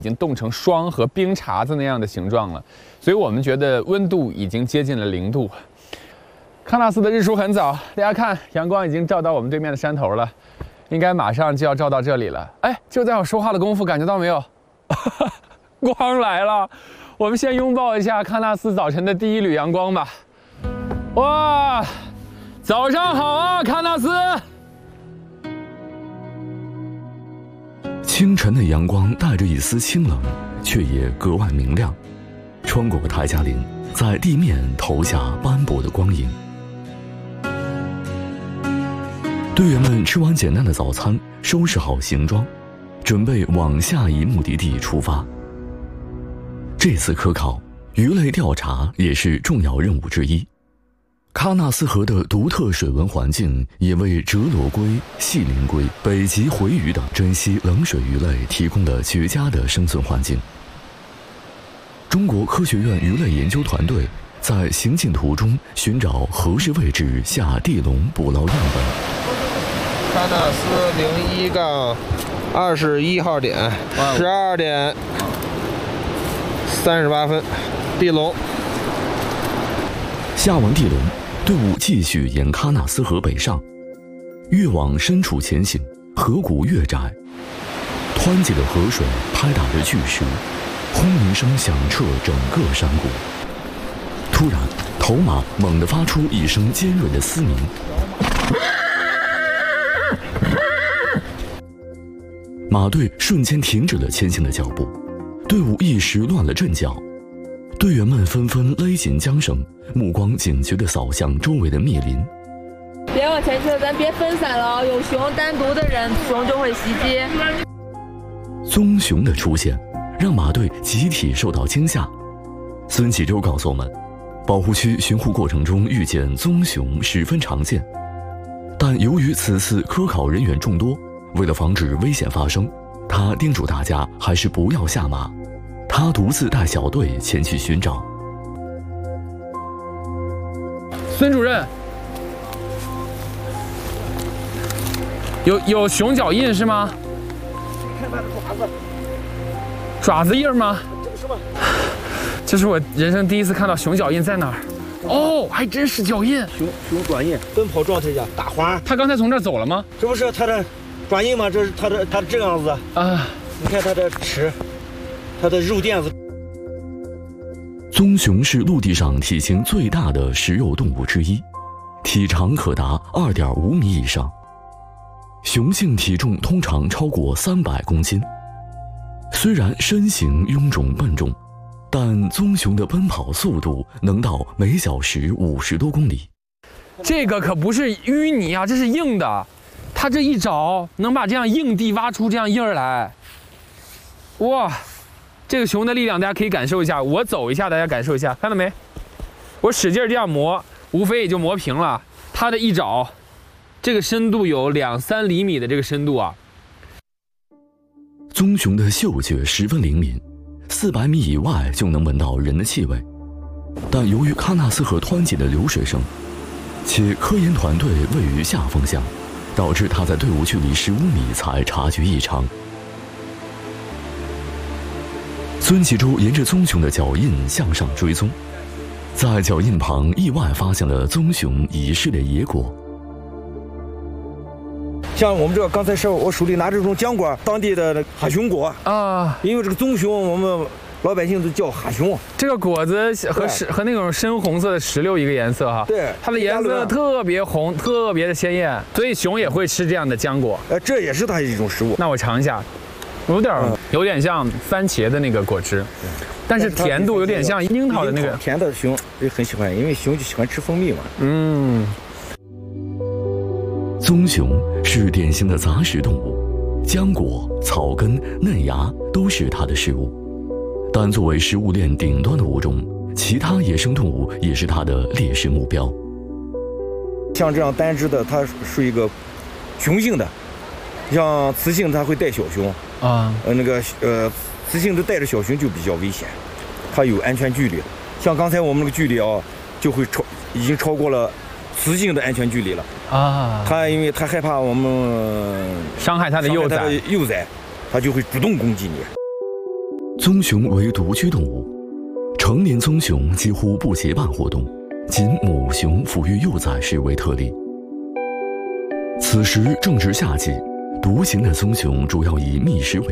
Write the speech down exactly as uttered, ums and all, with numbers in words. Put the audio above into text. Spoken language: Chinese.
已经冻成霜和冰碴子那样的形状了，所以我们觉得温度已经接近了零度。喀纳斯的日出很早，大家看，阳光已经照到我们对面的山头了，应该马上就要照到这里了。哎，就在我说话的功夫，感觉到没有？光来了，我们先拥抱一下喀纳斯早晨的第一缕阳光吧。哇，早上好啊，喀纳斯！ 清晨的阳光带着一丝清冷，却也格外明亮，穿过泰加林，在地面投下斑驳的光影。队员们吃完简单的早餐，收拾好行装，准备往下一目的地出发。这次科考，鱼类调查也是重要任务之一。喀纳斯河的独特水文环境也为折罗龟、细鳞龟、北极回鱼等珍稀冷水鱼类提供了绝佳的生存环境。中国科学院鱼类研究团队在行进途中寻找合适位置下地笼捕捞样本。 喀纳斯零一杠二十一号点，十二点三十八分，地笼。 下完地笼，队伍继续沿喀纳斯河北上，越往深处前行，河谷越窄，湍急的河水拍打着巨石，轰鸣声响彻整个山谷。突然，头马猛地发出一声尖锐的嘶鸣，马队瞬间停止了前行的脚步，队伍一时乱了阵脚。队员们纷纷勒紧缰绳，目光警觉地扫向周围的密林。 别往前去了，咱别分散了，有熊单独的人，熊就会袭击。 棕熊的出现让马队集体受到惊吓。孙启洲告诉我们，保护区巡护过程中遇见棕熊十分常见，但由于此次科考人员众多，为了防止危险发生，他叮嘱大家还是不要下马。他独自带小队前去寻找。 孙主任，有有熊脚印是吗？ 你看它的爪子， 爪子印吗？ 这不是吗？ 这是我人生第一次看到熊脚印，在哪儿？哦，还真是脚印。 熊熊爪印，奔跑状态下打滑。 他刚才从这儿走了吗？ 这不是它的爪印吗？这是它的它的这样子啊！ 你看它的齿。它的肉垫子。 棕熊是陆地上体型最大的食肉动物之一，体长可达 二点五米以上。雄性体重通常超过三百公斤。虽然身形臃肿笨重，但棕熊的奔跑速度能到每小时五十多公里。 这个可不是淤泥啊，这是硬的。它这一找能把这样硬地挖出这样印儿来。哇！这个熊的力量，大家可以感受一下。我走一下，大家感受一下，看到没？我使劲这样磨，无非也就磨平了。它的一爪，这个深度有两三厘米的这个深度啊。 棕熊的嗅觉十分灵敏，四百米以外就能闻到人的气味。但由于喀纳斯河湍急的流水声，且科研团队位于下风向，导致它在队伍距离十五米才察觉异常。孙启洲沿着棕熊的脚印向上追踪，在脚印旁意外发现了棕熊遗失的野果。 像我们这个刚才是我手里拿这种浆果，当地的哈熊果啊，因为这个棕熊我们老百姓都叫哈熊。 这个果子和石和那种深红色的石榴一个颜色哈， 对， 它的颜色特别红，特别的鲜艳，所以熊也会吃这样的浆果。 呃，这也是它一种食物。 那我尝一下。有点有点像番茄的那个果汁，但是甜度有点像樱桃的那个。 甜的熊也很喜欢，因为熊就喜欢吃蜂蜜嘛。 嗯。 棕熊是典型的杂食动物，浆果、草根、嫩芽都是它的食物。但作为食物链顶端的物种，其他野生动物也是它的猎食目标。 像这样单只的，它是一个雄性的。像雌性它会带小熊啊，呃那个呃雌性的带着小熊就比较危险，它有安全距离。像刚才我们那个距离啊，就会超已经超过了雌性的安全距离了啊。它因为它害怕我们伤害它的幼崽， 幼崽，它就会主动攻击你。 棕熊为独居动物，成年棕熊几乎不结伴活动，仅母熊抚育幼崽时为特例。此时正值夏季，独行的棕熊主要以觅食为